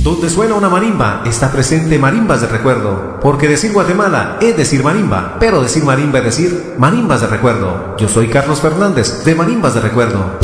Donde suena una marimba, está presente marimbas de recuerdo. Porque decir Guatemala es decir marimba, pero decir marimba es decir marimbas de recuerdo. Yo soy Carlos Fernández, de Marimbas de Recuerdo.